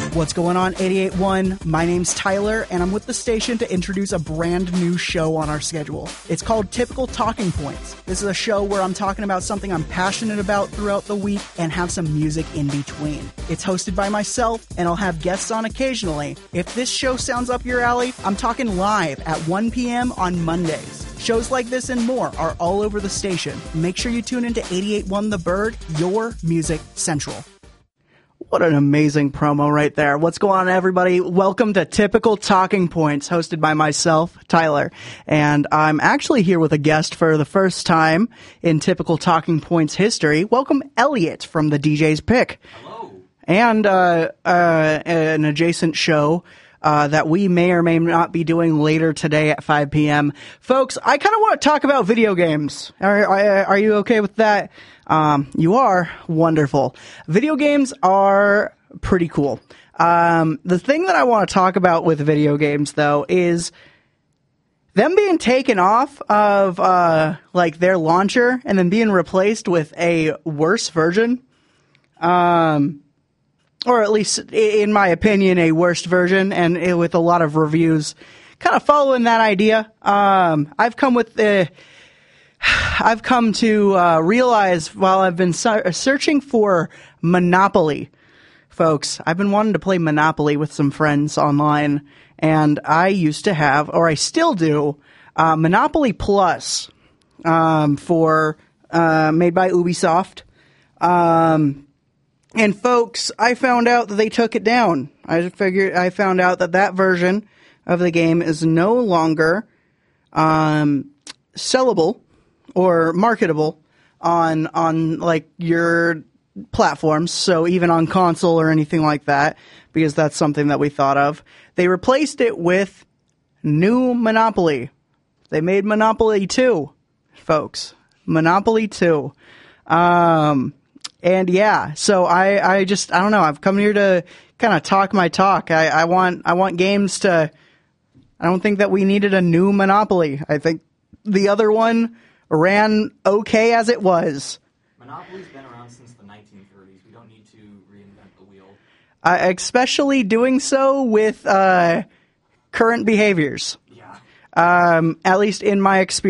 What's going on, 88.1? My name's Tyler, and I'm with the station to introduce a brand new show on our schedule. It's called Typical Talking Points. This is a show where I'm talking about something I'm passionate about throughout the week and have some music in between. It's hosted by myself, and I'll have guests on occasionally. If this show sounds up your alley, I'm talking live at 1 p.m. on Mondays. Shows like this and more are all over the station. Make sure you tune into 88.1 The Bird, your music central. What an amazing promo right there. What's going on, everybody? Welcome to Typical Talking Points, hosted by myself, Tyler. And I'm actually here with a guest for the first time in Typical Talking Points history. Welcome, Elliot from the DJ's Pick. Hello. And an adjacent show that we may or may not be doing later today at 5 p.m. Folks, I kind of want to talk about video games. Are you okay with that? You are? Wonderful. Video games are pretty cool. The thing that I want to talk about with video games, though, is them being taken off of their launcher and then being replaced with a worse version. Or at least, in my opinion, a worst version, and with a lot of reviews kind of following that idea. I've come to realize while I've been searching for Monopoly, folks, I've been wanting to play Monopoly with some friends online, and I used to have, or I still do, Monopoly Plus for made by Ubisoft. And folks, I found out that they took it down. I found out that version of the game is no longer sellable or marketable on like your platforms. So even on console or anything like that, because that's something that we thought of. They replaced it with new Monopoly. They made Monopoly 2, folks. Monopoly 2. And yeah, so I don't know. I've come here to kind of talk my talk. I want games to. I don't think that we needed a new Monopoly. I think the other one ran okay as it was. Monopoly's been around since the 1930s. We don't need to reinvent the wheel. Especially doing so with current behaviors. Yeah. At least in my experience.